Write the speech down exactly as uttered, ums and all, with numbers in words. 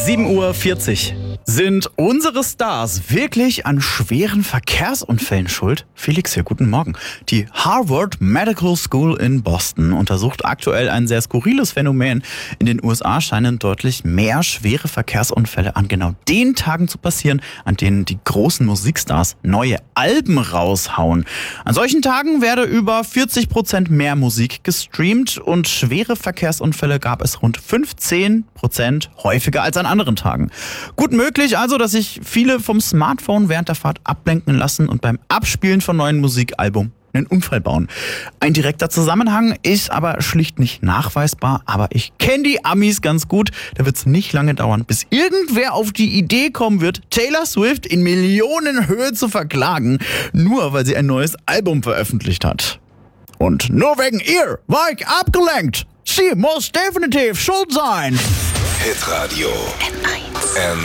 sieben Uhr vierzig. Sind unsere Stars wirklich an schweren Verkehrsunfällen schuld? Felix hier, guten Morgen. Die Harvard Medical School in Boston untersucht aktuell ein sehr skurriles Phänomen. In den U S A scheinen deutlich mehr schwere Verkehrsunfälle an genau den Tagen zu passieren, an denen die großen Musikstars neue Alben raushauen. An solchen Tagen werde über vierzig Prozent mehr Musik gestreamt und schwere Verkehrsunfälle gab es rund fünfzehn Prozent häufiger als an anderen Tagen. Gut möglich also, dass sich viele vom Smartphone während der Fahrt ablenken lassen und beim Abspielen von neuen Musikalbum einen Unfall bauen. Ein direkter Zusammenhang ist aber schlicht nicht nachweisbar, aber ich kenne die Amis ganz gut. Da wird es nicht lange dauern, bis irgendwer auf die Idee kommen wird, Taylor Swift in Millionenhöhe zu verklagen, nur weil sie ein neues Album veröffentlicht hat. Und nur wegen ihr war ich abgelenkt. Sie muss definitiv schuld sein. Hitradio N eins. N